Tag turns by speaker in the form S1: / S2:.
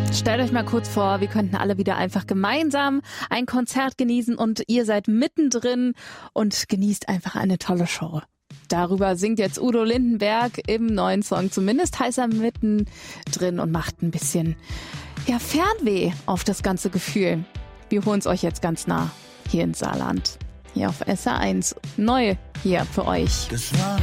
S1: Stellt euch mal kurz vor, wir könnten alle wieder einfach gemeinsam ein Konzert genießen und ihr seid mittendrin und genießt einfach eine tolle Show. Darüber singt jetzt Udo Lindenberg im neuen Song. Zumindest heißt er mittendrin und macht ein bisschen Fernweh auf das ganze Gefühl. Wir holen es euch jetzt ganz nah hier in Saarland. Hier auf SR1. Neu hier für euch.